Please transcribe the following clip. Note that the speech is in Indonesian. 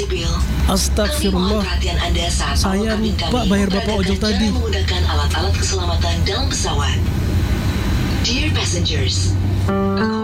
sipil. Astagfirullah. Kami mohon perhatian Anda saat Saya awak kabin lupa kami bayar bapak memperhatikan ojol cara tadi. menggunakan alat-alat keselamatan dalam pesawat. Dear passengers,